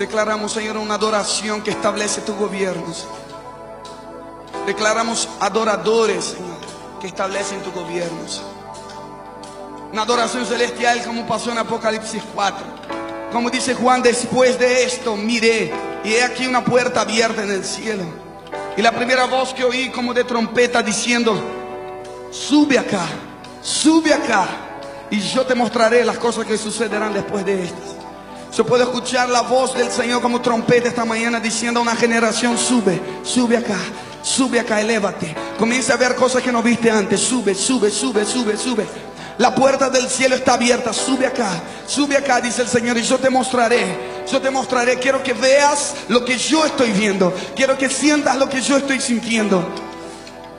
Declaramos, Señor, una adoración que establece tu gobierno. Declaramos adoradores, Señor, que establecen tu gobierno. Una adoración celestial como pasó en Apocalipsis 4. Como dice Juan, después de esto miré y he aquí una puerta abierta en el cielo. Y la primera voz que oí como de trompeta diciendo: sube acá, y yo te mostraré las cosas que sucederán después de estas. Yo puedo escuchar la voz del Señor como trompeta esta mañana diciendo a una generación: sube acá, elévate. Comienza a ver cosas que no viste antes. Sube. La puerta del cielo está abierta. Sube acá, dice el Señor, y yo te mostraré. Quiero que veas lo que yo estoy viendo. Quiero que sientas lo que yo estoy sintiendo.